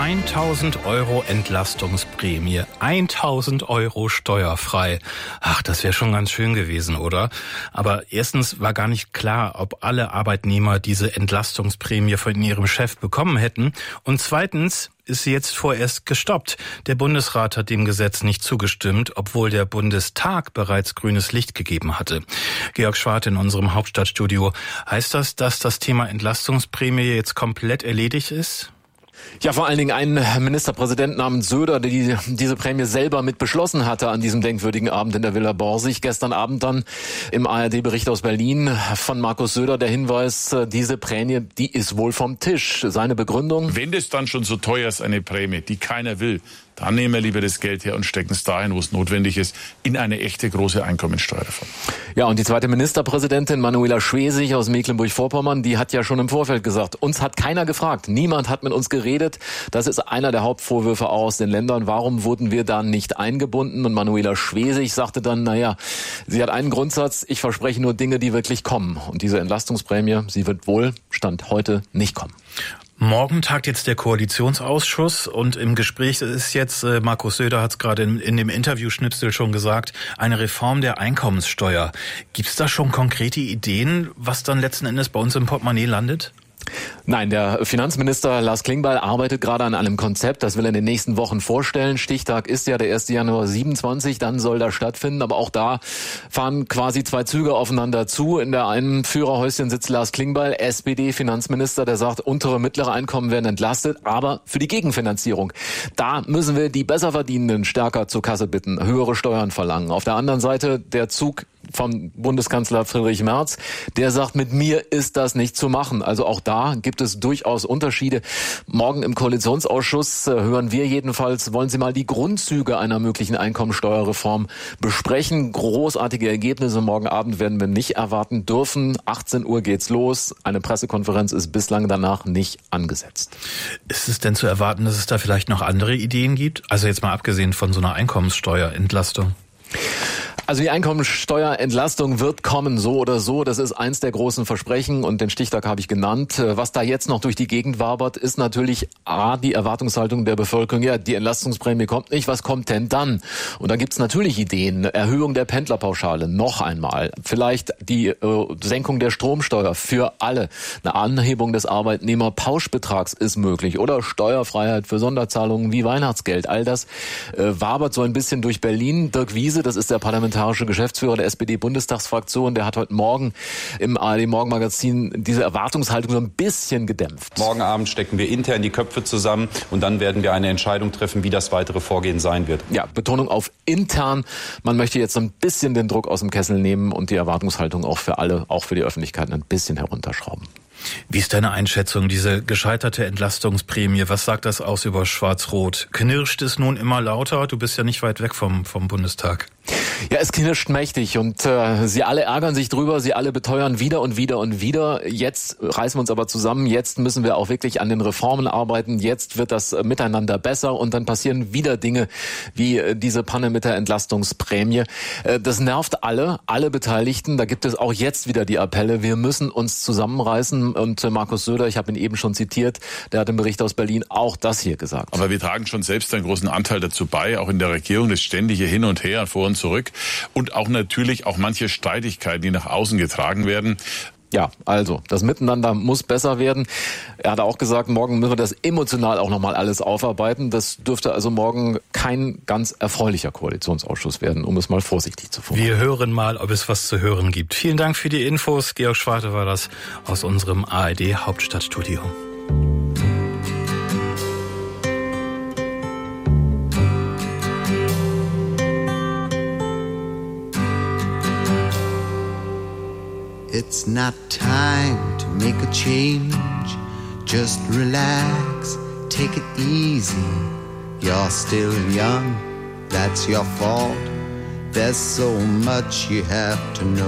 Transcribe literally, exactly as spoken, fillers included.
tausend Euro Entlastungsprämie, tausend Euro steuerfrei. Ach, das wäre schon ganz schön gewesen, oder? Aber erstens war gar nicht klar, ob alle Arbeitnehmer diese Entlastungsprämie von ihrem Chef bekommen hätten. Und zweitens ist sie jetzt vorerst gestoppt. Der Bundesrat hat dem Gesetz nicht zugestimmt, obwohl der Bundestag bereits grünes Licht gegeben hatte. Georg Schwarte in unserem Hauptstadtstudio. Heißt das, dass das Thema Entlastungsprämie jetzt komplett erledigt ist? Ja, vor allen Dingen ein Ministerpräsident namens Söder, der die, diese Prämie selber mit beschlossen hatte an diesem denkwürdigen Abend in der Villa Borsig. Gestern Abend dann im A R D-Bericht aus Berlin von Markus Söder der Hinweis, diese Prämie, die ist wohl vom Tisch. Seine Begründung: Wenn das dann schon so teuer ist, eine Prämie, die keiner will, dann nehmen wir lieber das Geld her und stecken es dahin, wo es notwendig ist, in eine echte große Einkommensteuerreform. Ja, und die zweite Ministerpräsidentin Manuela Schwesig aus Mecklenburg-Vorpommern, die hat ja schon im Vorfeld gesagt, uns hat keiner gefragt, niemand hat mit uns geredet. Das ist einer der Hauptvorwürfe auch aus den Ländern. Warum wurden wir da nicht eingebunden? Und Manuela Schwesig sagte dann, naja, sie hat einen Grundsatz, ich verspreche nur Dinge, die wirklich kommen. Und diese Entlastungsprämie, sie wird wohl, Stand heute, nicht kommen. Morgen tagt jetzt der Koalitionsausschuss und im Gespräch ist jetzt, äh, Markus Söder hat es gerade in, in dem Interviewschnipsel schon gesagt, eine Reform der Einkommenssteuer. Gibt es da schon konkrete Ideen, was dann letzten Endes bei uns im Portemonnaie landet? Nein, der Finanzminister Lars Klingbeil arbeitet gerade an einem Konzept, das will er in den nächsten Wochen vorstellen. Stichtag ist ja der erste Januar siebenundzwanzig, dann soll das stattfinden, aber auch da fahren quasi zwei Züge aufeinander zu. In der einen Führerhäuschen sitzt Lars Klingbeil, S P D-Finanzminister, der sagt, untere, mittlere Einkommen werden entlastet, aber für die Gegenfinanzierung, da müssen wir die Besserverdienenden stärker zur Kasse bitten, höhere Steuern verlangen. Auf der anderen Seite der Zug vom Bundeskanzler Friedrich Merz, der sagt, mit mir ist das nicht zu machen. Also auch da gibt es durchaus Unterschiede. Morgen im Koalitionsausschuss äh, hören wir jedenfalls, wollen Sie mal die Grundzüge einer möglichen Einkommensteuerreform besprechen. Großartige Ergebnisse morgen Abend werden wir nicht erwarten dürfen. achtzehn Uhr geht's los. Eine Pressekonferenz ist bislang danach nicht angesetzt. Ist es denn zu erwarten, dass es da vielleicht noch andere Ideen gibt? Also jetzt mal abgesehen von so einer Einkommenssteuerentlastung. Also die Einkommensteuerentlastung wird kommen, so oder so. Das ist eins der großen Versprechen und den Stichtag habe ich genannt. Was da jetzt noch durch die Gegend wabert, ist natürlich A, die Erwartungshaltung der Bevölkerung. Ja, die Entlastungsprämie kommt nicht. Was kommt denn dann? Und da gibt's natürlich Ideen. Erhöhung der Pendlerpauschale, noch einmal. Vielleicht die äh, Senkung der Stromsteuer für alle. Eine Anhebung des Arbeitnehmerpauschbetrags ist möglich. Oder Steuerfreiheit für Sonderzahlungen wie Weihnachtsgeld. All das äh, wabert so ein bisschen durch Berlin. Dirk Wiese, das ist der Parlamentarische Geschäftsführer der S P D-Bundestagsfraktion, der hat heute Morgen im A R D-Morgenmagazin diese Erwartungshaltung so ein bisschen gedämpft. Morgen Abend stecken wir intern die Köpfe zusammen und dann werden wir eine Entscheidung treffen, wie das weitere Vorgehen sein wird. Ja, Betonung auf intern. Man möchte jetzt so ein bisschen den Druck aus dem Kessel nehmen und die Erwartungshaltung auch für alle, auch für die Öffentlichkeit ein bisschen herunterschrauben. Wie ist deine Einschätzung, diese gescheiterte Entlastungsprämie? Was sagt das aus über Schwarz-Rot? Knirscht es nun immer lauter? Du bist ja nicht weit weg vom, vom Bundestag. Ja, es knirscht mächtig und äh, sie alle ärgern sich drüber, sie alle beteuern wieder und wieder und wieder. Jetzt reißen wir uns aber zusammen, jetzt müssen wir auch wirklich an den Reformen arbeiten, jetzt wird das äh, Miteinander besser und dann passieren wieder Dinge wie äh, diese Panne mit der Entlastungsprämie. Äh, das nervt alle, alle Beteiligten. Da gibt es auch jetzt wieder die Appelle, wir müssen uns zusammenreißen und äh, Markus Söder, ich habe ihn eben schon zitiert, der hat im Bericht aus Berlin auch das hier gesagt. Aber wir tragen schon selbst einen großen Anteil dazu bei, auch in der Regierung, das ständige Hin und Her, vor und zurück. Und auch natürlich auch manche Streitigkeiten, die nach außen getragen werden. Ja, also das Miteinander muss besser werden. Er hat auch gesagt, morgen müssen wir das emotional auch nochmal alles aufarbeiten. Das dürfte also morgen kein ganz erfreulicher Koalitionsausschuss werden, um es mal vorsichtig zu formulieren. Wir hören mal, ob es was zu hören gibt. Vielen Dank für die Infos. Georg Schwarte war das aus unserem A R D Hauptstadtstudio. It's not time to make a change. Just relax, take it easy. You're still young, that's your fault. There's so much you have to know.